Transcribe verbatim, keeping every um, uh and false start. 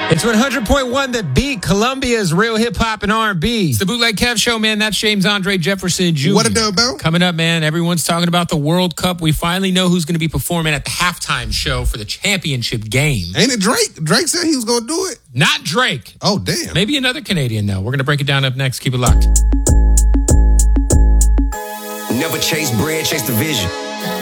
It's one hundred point one The Beat, Columbia's real hip-hop and R and B. It's the Bootleg Kev Show, man. That's James Andre Jefferson Junior What a dope, bro. Coming up, man, everyone's talking about the World Cup. We finally know who's going to be performing at the halftime show for the championship game. Ain't it Drake? Drake said he was going to do it. Not Drake. Oh, damn. Maybe another Canadian, though. We're going to break it down up next. Keep it locked. Never chase bread, chase the vision.